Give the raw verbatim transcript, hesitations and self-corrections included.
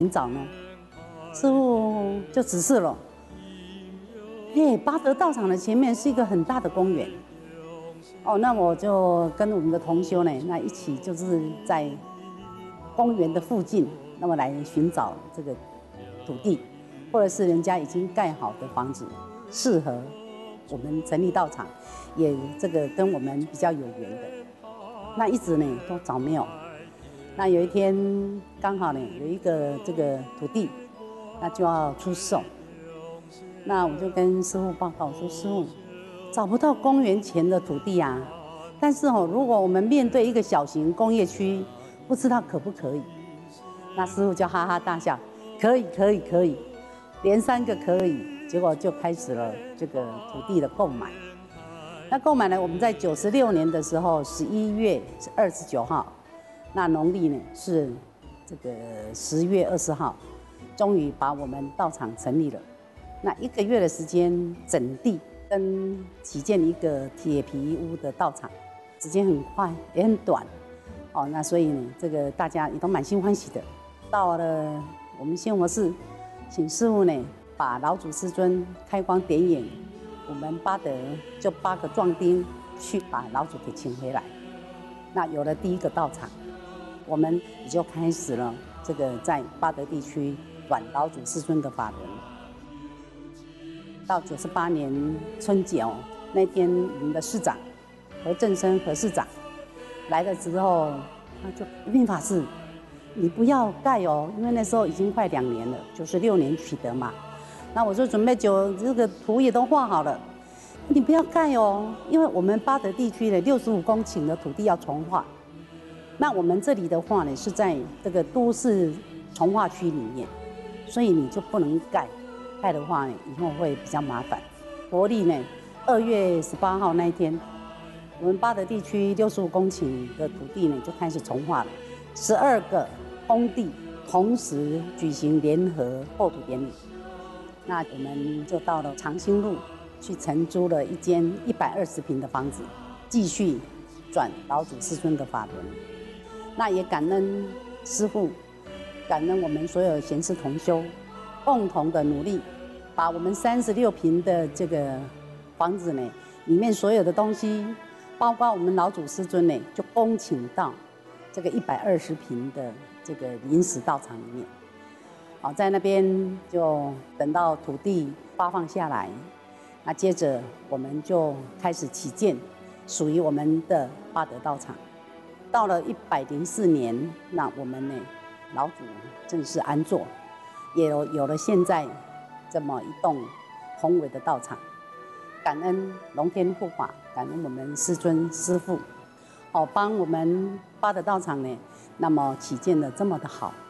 寻找呢？师父就指示了，嘿，八德道场的前面是一个很大的公园。哦，那我就跟我们的同修呢，那一起就是在公园的附近，那么来寻找这个土地，或者是人家已经盖好的房子，适合我们成立道场，也这个跟我们比较有缘的。那一直呢都找没有。那有一天刚好呢有一个这个土地，那就要出售。那我就跟师父报告，我说师父，找不到公园前的土地啊，但是哦，如果我们面对一个小型工业区，不知道可不可以？那师父就哈哈大笑，可以，可以，可以，连三个可以，结果就开始了这个土地的购买。那购买呢，我们在九十六年的时候，十一月二十九号，那农历呢是这个十月二十号，终于把我们道场成立了。那一个月的时间，整地跟起建一个铁皮屋的道场，时间很快也很短，哦，那所以呢，这个大家也都满心欢喜的。到了我们仙佛寺，请师父呢把老祖师尊开光点眼，我们八德就八个壮丁去把老祖给请回来。那有了第一个道场，我们也就开始了这个在八德地区转老祖师尊的法轮。到九十八年春节哦，那天我们的市长何振生何市长来了之后，他就一并法师，你不要盖哦，因为那时候已经快两年了，九十六年取得嘛。那我就准备就这个图也都画好了，你不要盖哦，因为我们八德地区的六十五公顷的土地要重划。那我们这里的话呢，是在这个都市重划区里面，所以你就不能盖。盖的话呢，以后会比较麻烦。国历呢，二月十八号那一天，我们八德地区六十五公顷的土地呢就开始重划了，十二个工地同时举行联合厚土典礼。那我们就到了长兴路去承租了一间一百二十坪的房子，继续转老祖师尊的法轮。那也感恩师父，感恩我们所有贤师同修。共同的努力，把我们三十六坪的这个房子呢，里面所有的东西，包括我们老祖师尊呢，就恭请到这个一百二十坪的这个临时道场里面。好，在那边就等到土地发放下来，那接着我们就开始起建属于我们的八德道场。到了一百零四年，那我们呢，老祖正式安坐。也有有了现在这么一栋宏伟的道场，感恩龙天护法，感恩我们师尊师父，哦，帮我们八德道场呢，那么起建的这么的好。